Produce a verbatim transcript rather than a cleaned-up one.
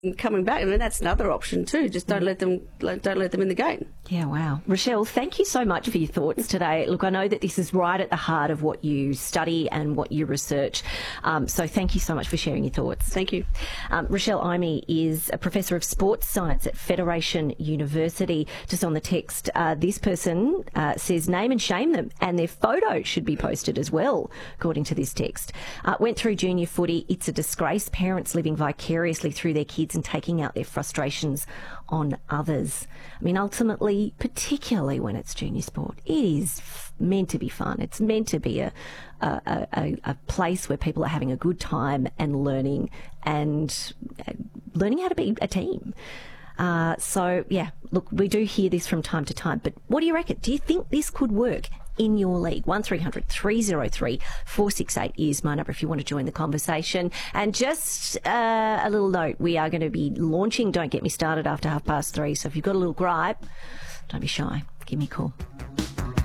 coming back. I mean, that's another option too. Just don't let them don't let them in the gate. Yeah, wow. Rochelle, thank you so much for your thoughts today. Look, I know that this is right at the heart of what you study and what you research. Um, so thank you so much for sharing your thoughts. Thank you. Um, Rochelle Imey is a Professor of Sports Science at Federation University. Just on the text, uh, this person uh, says name and shame them, and their photo should be posted as well, according to this text. Uh, went through junior footy. It's a disgrace. Parents living vicariously through their kids and taking out their frustrations on others. I mean, ultimately, particularly when it's junior sport, it is f- meant to be fun. It's meant to be a, a, a, a place where people are having a good time and learning and uh, learning how to be a team. Uh, so, yeah, look, we do hear this from time to time, but what do you reckon? Do you think this could work in your league? one three hundred three oh three four six eight is my number if you want to join the conversation. And just uh, a little note, we are going to be launching Don't Get Me Started after half past three, so if you've got a little gripe, don't be shy. Give me a call.